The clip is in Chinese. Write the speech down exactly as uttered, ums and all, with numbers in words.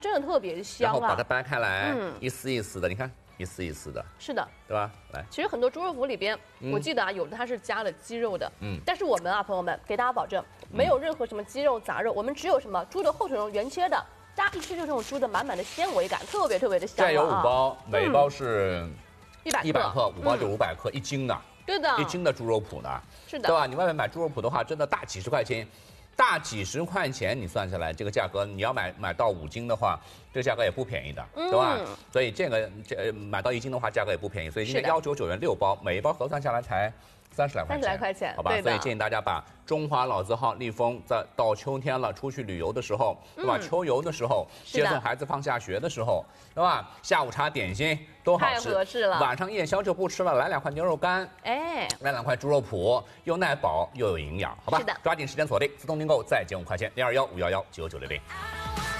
真的特别香啊。 然后把它掰开来， 嗯一丝一丝的，你看一丝一丝的， 是的， 对吧？来， 其实很多猪肉脯里边， 嗯我记得啊，有的它是加了鸡肉的， 嗯但是我们啊，朋友们，给大家保证，没有任何什么鸡肉、杂肉，我们只有什么猪的后腿肉原切的，大家一吃就是这种猪的满满的纤维感，特别特别的香、啊。 这有五包，每包是一百一百克，五包就嗯五百克，一斤的， 对的， 一斤的猪肉脯呢， 是的， 对吧？你外面买猪肉脯的话，真的大几十块钱。大几十块钱，你算下来这个价格，你要买买到五斤的话，这个价格也不便宜的， 嗯、 对吧？所以这个这买到一斤的话，价格也不便宜。所以今天幺九九元六包，每一包核算下来才三十来块钱， 三十来块钱， 好吧？所以建议大家把中华老字号立丰，在到秋天了，出去旅游的时候，对吧？嗯、秋游的时候，接送孩子放下学的时候，对吧？下午茶点心都好吃， 太合适了。 晚上夜宵就不吃了，来两块牛肉干， 哎， 来两块猪肉脯，又耐饱又有营养，好吧？ 是的， 抓紧时间锁定，自动订购再减五块钱，零二幺五幺幺九九零零。